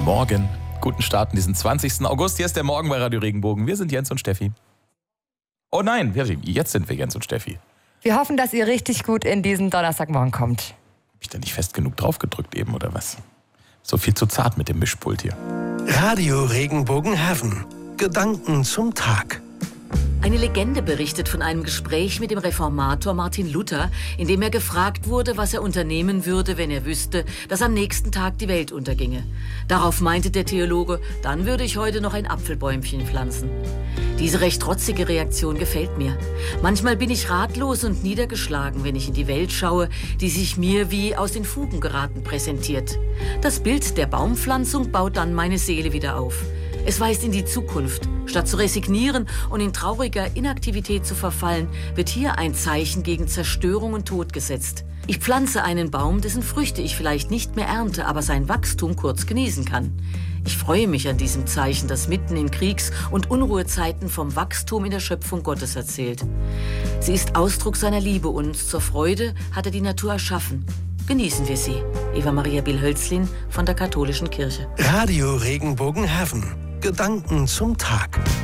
Guten Morgen, guten Start in diesen 20. August. Hier ist der Morgen bei Radio Regenbogen. Wir sind Jens und Steffi. Oh nein, jetzt sind wir Jens und Steffi. Wir hoffen, dass ihr richtig gut in diesen Donnerstagmorgen kommt. Hab ich da nicht fest genug drauf gedrückt eben, oder was? So viel zu zart mit dem Mischpult hier. Radio Regenbogen Heaven. Gedanken zum Tag. Eine Legende berichtet von einem Gespräch mit dem Reformator Martin Luther, in dem er gefragt wurde, was er unternehmen würde, wenn er wüsste, dass am nächsten Tag die Welt unterginge. Darauf meinte der Theologe, dann würde ich heute noch ein Apfelbäumchen pflanzen. Diese recht trotzige Reaktion gefällt mir. Manchmal bin ich ratlos und niedergeschlagen, wenn ich in die Welt schaue, die sich mir wie aus den Fugen geraten präsentiert. Das Bild der Baumpflanzung baut dann meine Seele wieder auf. Es weist in die Zukunft. Statt zu resignieren und in trauriger Inaktivität zu verfallen, wird hier ein Zeichen gegen Zerstörung und Tod gesetzt. Ich pflanze einen Baum, dessen Früchte ich vielleicht nicht mehr ernte, aber sein Wachstum kurz genießen kann. Ich freue mich an diesem Zeichen, das mitten in Kriegs- und Unruhezeiten vom Wachstum in der Schöpfung Gottes erzählt. Sie ist Ausdruck seiner Liebe und zur Freude hat er die Natur erschaffen. Genießen wir sie. Eva Maria Bill-Hölzlin von der Katholischen Kirche. Radio Regenbogen Heaven. Gedanken zum Tag.